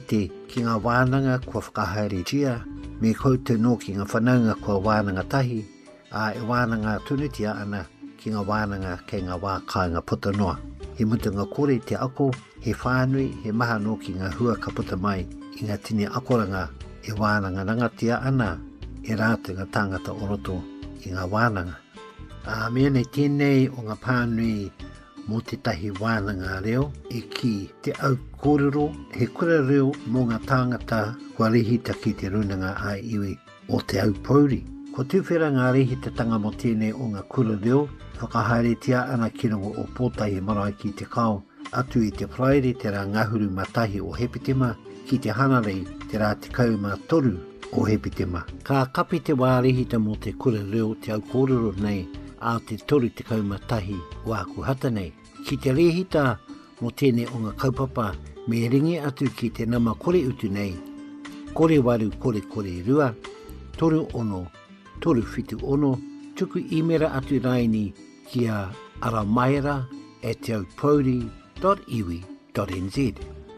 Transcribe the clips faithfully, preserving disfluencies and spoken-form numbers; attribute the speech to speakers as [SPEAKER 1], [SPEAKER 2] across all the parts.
[SPEAKER 1] rite ki ngā wānanga kua whakahaere tia, me koutou no ki ngā whanaunga kua wānanga tahi, a e wānanga tunutia ana ki ngā wānanga kei ngā wā kāinga puta noa. He mutunga kore te ako, he whānui, he maha no ki ngā hua ka puta mai, i ngā tini akoranga e wānanga rangatia ana, e rātu ngā tāngata oroto i ngā wānanga. A mea nei tēnei o ngā pānui mō te tahi wānanga reo, e ki te au kōrero, he kura reo mō ngā tāngata kua rehita ki te runanga a iwi o te au pauri. Ko tūwhera ngā rehita tanga mo tēnei o ngā kura reo, whakahaere tia ana ki rongo o pōtahi marae ki te kao, atu i te praere te rā ngahuru matahi o Hepitema, ki te hanarei te rā te kauma toru o Hepitema. Ka kapi te wā rehita mo te kura reo te au kōrero nei, a te toru te kauma tahi o aku hata nei. Ki te rehita mo tēnei o ngā kaupapa, me ringi atu ki te nama kore utu nei, kore waru kore kore rua, toru ono, toru whitu ono, tuku imera atu raini ki a aramaera e te au pauri dot iwi dot n z.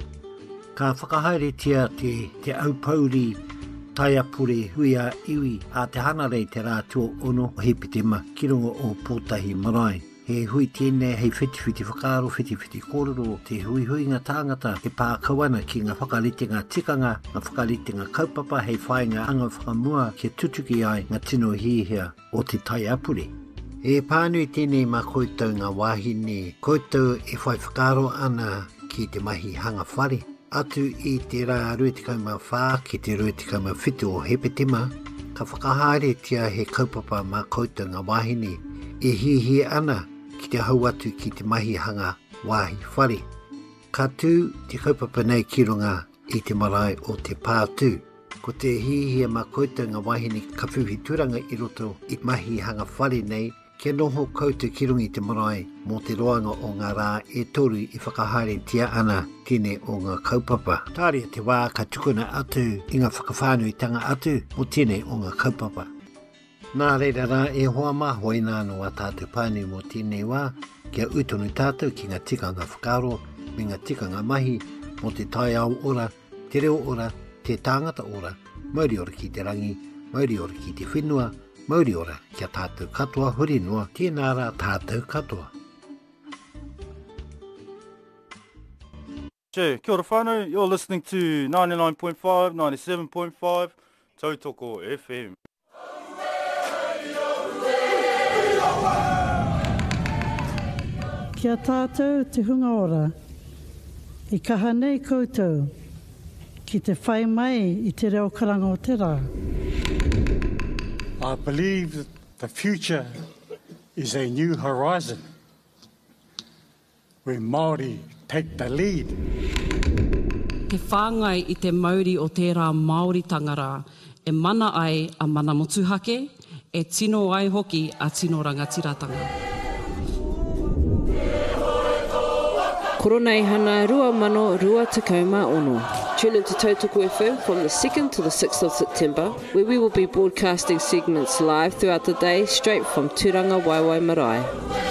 [SPEAKER 1] Ka whakahaere tia te, te au pauri taiapure hui a iwi a te hanarei te rātua ono o Hepitema ki rongo o pōtahi marae. He hui tēnei hei whiti-whiti whakaaro, whiti-whiti kōrero, te hui-hui ngā tāngata, te pākauana ki ngā whakarite ngā tikanga, ngā whakarite ngā kaupapa, hei whai ngā anga whakamua ki tutuki ai ngā tino hihia o te taiapure. E pānui tēnei mā koutou ngā wāhine, koutou e whai whakaaro ana ki te mahi hanga whare. Atu i te rā ruetikauma whā ki te ruetikauma whitu o Hepitema, ka whakahaere tia he kaupapa mā koutou ngā wāhine, e hihi ana ki te hau atu ki te mahi hanga wāhi whare. Ka tū te kaupapa nei ki runga i te marae o te pātū. Ko te hihia mā koutou ngā wāhine ka whiwhi turanga i roto i mahi hanga whare nei, kia noho koutou ki runga i te marae mō te roanga o ngā rā e toru i whakahaere tia ana tēnei o ngā kaupapa. Tāria te wā ka tukuna atu i ngā whakawhānui tanga atu o tēnei o ngā kaupapa. Nā reira rā e hoa mahoi nāno a tātou pānui mō tēnei wā, kia utonu tātou ki ngā tikanga whakaro, me ngā tikanga mahi, mō te tai au ora, te reo ora, te tāngata ora, mauri ora ki te rangi, mauri ora ki te whenua, mauri ora kia tātou katoa huri noa, tēnā rā tātou katoa.
[SPEAKER 2] Che, kia ora whānau, you're listening to ninety-nine point five, ninety-seven point five, Tautoko F M.
[SPEAKER 3] Kia tātou te hunga ora, i kaha nei koutou, ki te whai mai i te reo karanga o te rā.
[SPEAKER 4] I believe that the future is a new horizon, where Māori take the lead.
[SPEAKER 5] Te whāngai i te Māori o tērā Māori tangara, e mana ai a mana motuhake, e tino ai hoki a tino rangatiratanga.
[SPEAKER 6] Koronei hana rua mano rua takauma ono. Tune into Tautoko F M from the second to the sixth of September, where we will be broadcasting segments live throughout the day straight from Turanga Waiwai Marae.